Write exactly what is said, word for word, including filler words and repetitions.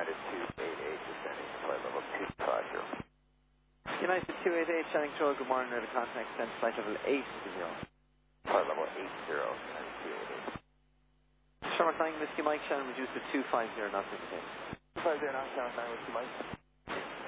United two eight eight, descending flight level two five zero. United two eight eight, Channing Control, good morning, radar contact, send flight level eight zero. Flight level eight zero, United two eight eight. Sherman flying Whiskey Mike, Shannon reduced to two five zero knots in the two five zero knots, Shannon flying Whiskey Mike.